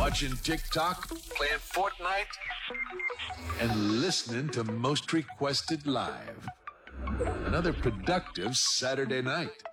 watching TikTok, playing Fortnite, and listening to Most Requested Live. Another productive Saturday night.